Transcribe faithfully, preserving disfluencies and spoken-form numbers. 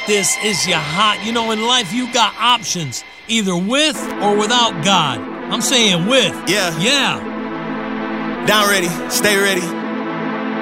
this is you hot. You know, in life, you got options, either with or without God. I'm saying with. Yeah. Yeah. Down ready, stay ready.